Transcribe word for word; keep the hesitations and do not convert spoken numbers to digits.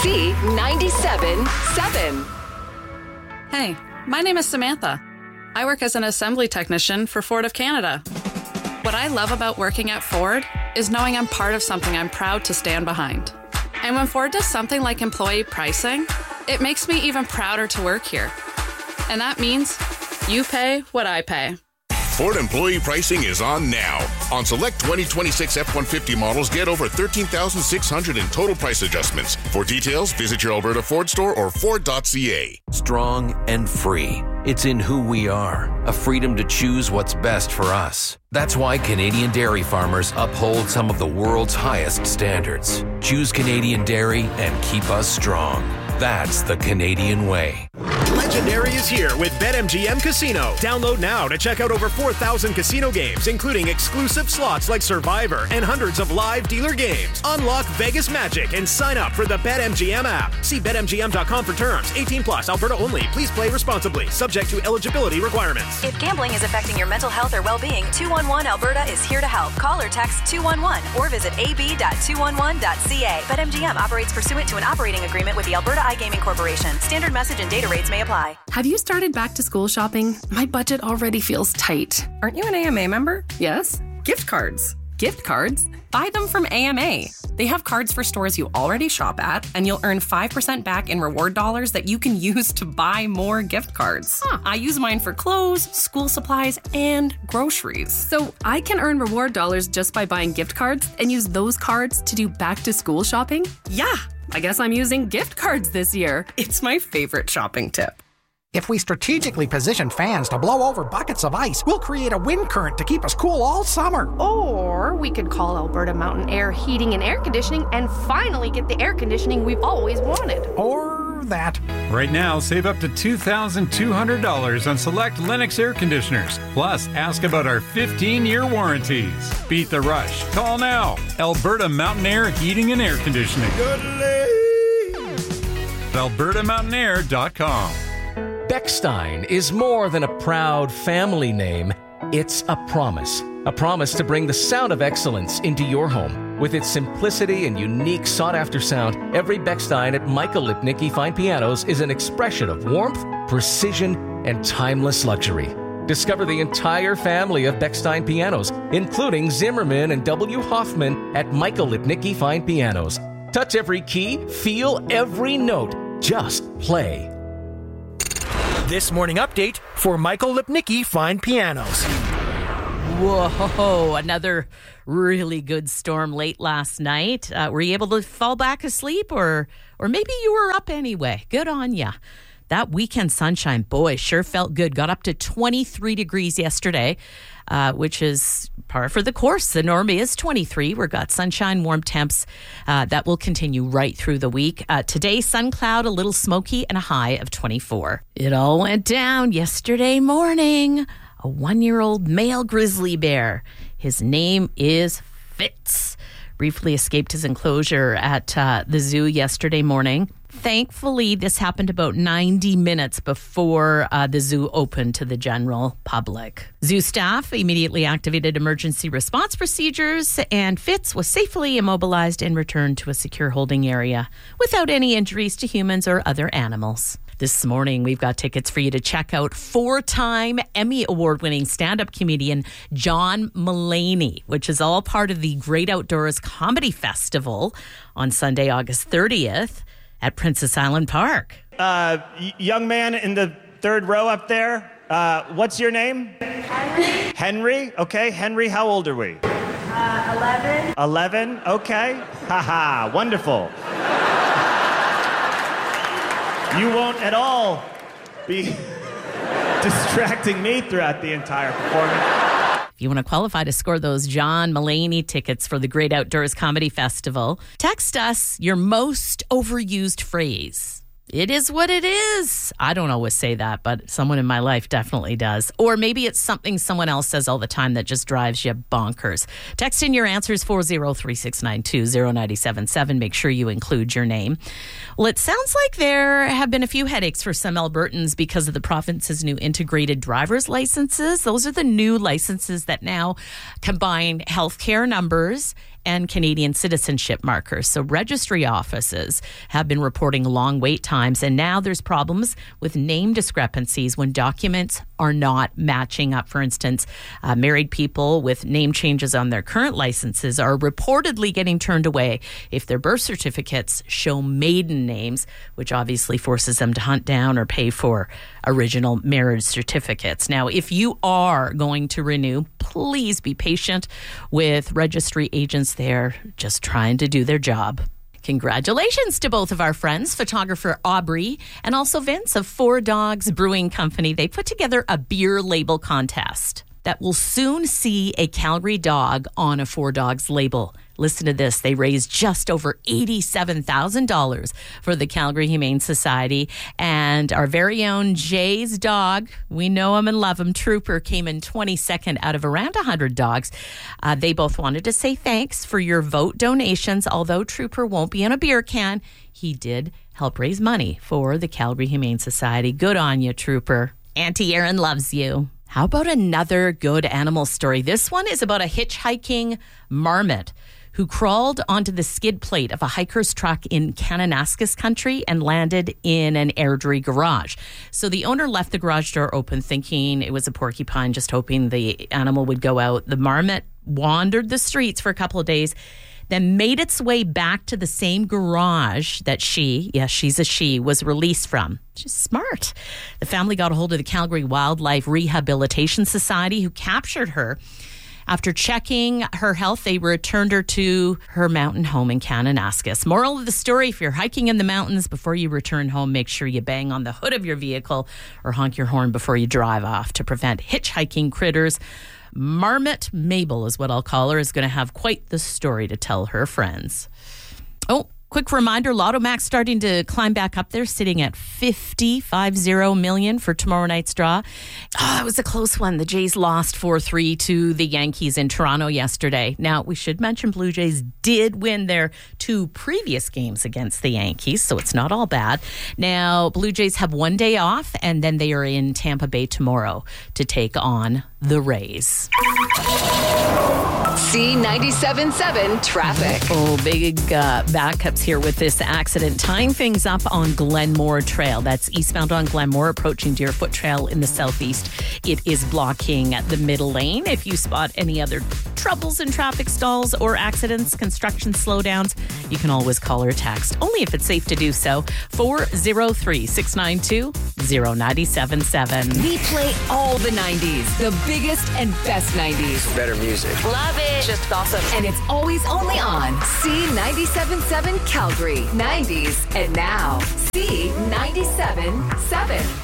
C ninety-seven seven. Hey, my name is Samantha. I work as an assembly technician for Ford of Canada. What I love about working at Ford is knowing I'm part of something I'm proud to stand behind. And when Ford does something like employee pricing, it makes me even prouder to work here. And that means you pay what I pay. Ford employee pricing is on now. On select twenty twenty-six F one fifty models, get over thirteen thousand six hundred in total price adjustments. For details, visit your Alberta Ford store or Ford dot C A. Strong and free. It's in who we are, a freedom to choose what's best for us. That's why Canadian dairy farmers uphold some of the world's highest standards. Choose Canadian dairy and keep us strong. That's the Canadian way. Legendary is here with BetMGM Casino. Download now to check out over four thousand casino games, including exclusive slots like Survivor and hundreds of live dealer games. Unlock Vegas magic and sign up for the BetMGM app. See Bet M G M dot com for terms. eighteen plus, Alberta only. Please play responsibly. Subject to eligibility requirements. If gambling is affecting your mental health or well-being, two one one Alberta is here to help. Call or text two one one or visit a b dot two one one dot c a. BetMGM operates pursuant to an operating agreement with the Alberta iGaming Corporation. Standard message and data rates may apply. Have you started back to school shopping? My budget already feels tight. Aren't you an A M A member? Yes. Gift cards. Gift cards? Buy them from A M A. They have cards for stores you already shop at, and you'll earn five percent back in reward dollars that you can use to buy more gift cards. Huh. I use mine for clothes, school supplies, and groceries. So I can earn reward dollars just by buying gift cards and use those cards to do back-to-school shopping? Yeah. I guess I'm using gift cards this year. It's my favorite shopping tip. If we strategically position fans to blow over buckets of ice, we'll create a wind current to keep us cool all summer. Or we could call Alberta Mountain Air Heating and Air Conditioning and finally get the air conditioning we've always wanted. Or that. Right now, save up to two thousand two hundred dollars on select Lennox air conditioners. Plus, ask about our fifteen-year warranties. Beat the rush. Call now. Alberta Mountain Air Heating and Air Conditioning. Alberta Mountain Air dot com. Bechstein is more than a proud family name. It's a promise. A promise to bring the sound of excellence into your home. With its simplicity and unique sought-after sound, every Bechstein at Michael Lipnicki Fine Pianos is an expression of warmth, precision, and timeless luxury. Discover the entire family of Bechstein pianos, including Zimmerman and W. Hoffman at Michael Lipnicki Fine Pianos. Touch every key, feel every note. Just play. This morning update for Michael Lipnicki Fine Pianos. Whoa, another really good storm late last night. Uh, were you able to fall back asleep or or maybe you were up anyway? Good on ya. That weekend sunshine, boy, sure felt good. Got up to twenty-three degrees yesterday, uh, which is par for the course. The norm is twenty-three. We've got sunshine, warm temps. Uh, that will continue right through the week. Uh, today, sun cloud, a little smoky, and a high of twenty-four. It all went down yesterday morning. A one-year-old male grizzly bear. His name is Fitz. Briefly escaped his enclosure at uh, the zoo yesterday morning. Thankfully, this happened about ninety minutes before uh, the zoo opened to the general public. Zoo staff immediately activated emergency response procedures, and Fitz was safely immobilized and returned to a secure holding area without any injuries to humans or other animals. This morning, we've got tickets for you to check out four-time Emmy Award-winning stand-up comedian John Mulaney, which is all part of the Great Outdoors Comedy Festival on Sunday, August thirtieth at Princess Island Park. Uh, y- young man in the third row up there, uh, what's your name? Henry. Henry? Okay, Henry, how old are we? Uh, eleven. eleven? Okay. Haha, wonderful. You won't at all be distracting me throughout the entire performance. If you want to qualify to score those John Mulaney tickets for the Great Outdoors Comedy Festival, text us your most overused phrase. It is what it is. I don't always say that, but someone in my life definitely does. Or maybe it's something someone else says all the time that just drives you bonkers. Text in your answers four zero three six nine two zero nine seven seven. Make sure you include your name. Well, it sounds like there have been a few headaches for some Albertans because of the province's new integrated driver's licenses. Those are the new licenses that now combine healthcare numbers and Canadian citizenship markers. So registry offices have been reporting long wait times, and now there's problems with name discrepancies when documents are not matching up. For instance, uh, married people with name changes on their current licenses are reportedly getting turned away if their birth certificates show maiden names, which obviously forces them to hunt down or pay for original marriage certificates. Now, if you are going to renew, please be patient with registry agents there just trying to do their job. Congratulations to both of our friends, photographer Aubrey and also Vince of Four Dogs Brewing Company. They put together a beer label contest that will soon see a Calgary dog on a Four Dogs label. Listen to this. They raised just over eighty-seven thousand dollars for the Calgary Humane Society. And our very own Jay's dog, we know him and love him, Trooper, came in twenty-second out of around one hundred dogs. Uh, they both wanted to say thanks for your vote donations. Although Trooper won't be in a beer can, he did help raise money for the Calgary Humane Society. Good on you, Trooper. Auntie Erin loves you. How about another good animal story? This one is about a hitchhiking marmot who crawled onto the skid plate of a hiker's truck in Kananaskis country and landed in an Airdrie garage. So the owner left the garage door open thinking it was a porcupine, just hoping the animal would go out. The marmot wandered the streets for a couple of days, then made its way back to the same garage that she, yes, she's a she, was released from. She's smart. The family got a hold of the Calgary Wildlife Rehabilitation Society, who captured her. After checking her health, they returned her to her mountain home in Kananaskis. Moral of the story, if you're hiking in the mountains, before you return home, make sure you bang on the hood of your vehicle or honk your horn before you drive off to prevent hitchhiking critters. Marmot Mabel is what I'll call her, is going to have quite the story to tell her friends. Oh, quick reminder, Lotto Max starting to climb back up there, sitting at fifty, five zero million for tomorrow night's draw. Oh, it was a close one. The Jays lost four three to the Yankees in Toronto yesterday. Now, we should mention Blue Jays did win their two previous games against the Yankees, so it's not all bad. Now, Blue Jays have one day off, and then they are in Tampa Bay tomorrow to take on the Rays. C ninety-seven point seven traffic. Oh, big uh, backups here with this accident. Tying things up on Glenmore Trail. That's eastbound on Glenmore, approaching Deerfoot Trail in the southeast. It is blocking the middle lane. If you spot any other troubles in traffic stalls or accidents, construction slowdowns, you can always call or text, only if it's safe to do so, four oh three, six nine two, oh nine seven seven. We play all the nineties, the biggest and best nineties. Better music. Love it. Just awesome. And it's always only on C ninety-seven point seven Calgary. nineties and now. C ninety-seven point seven.